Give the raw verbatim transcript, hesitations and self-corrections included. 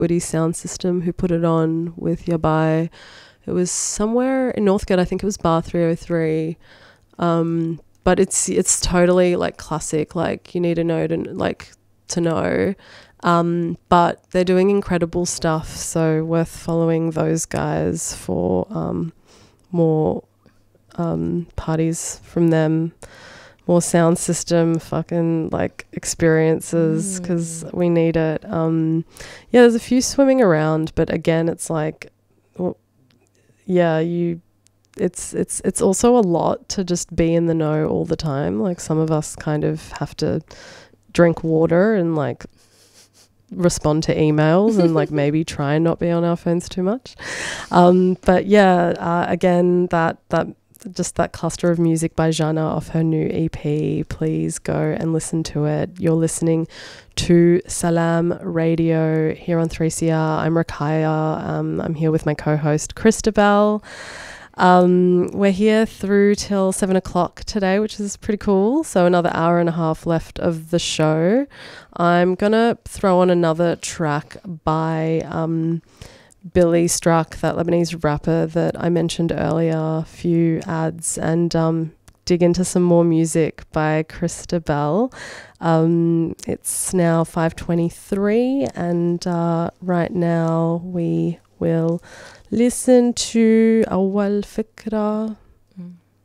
Woody Sound System who put it on with Yabai. It was somewhere in Northgate. I think it was Bar three oh three. Um, but it's it's totally like classic. Like you need to know to like to know. Um, but they're doing incredible stuff. So worth following those guys for um, more um, parties from them. More sound system fucking like experiences because mm. we need it. Um, yeah, there's a few swimming around, but again, it's like, well, yeah, you, it's it's it's also a lot to just be in the know all the time. Like some of us kind of have to drink water and like respond to emails and like maybe try and not be on our phones too much. Um, but yeah, uh, again, that that. just that cluster of music by Jana off her new E P. Please go and listen to it. You're listening to Salam Radio here on three C R. I'm Rakaya. Um, I'm here with my co-host Christabel. Um, we're here through till seven o'clock today, which is pretty cool. So another hour and a half left of the show. I'm gonna throw on another track by um, Billy Struck, that Lebanese rapper that I mentioned earlier, a few ads, and um, dig into some more music by Christabel. Um, it's now five twenty-three, and uh, right now we will listen to Awal Fikra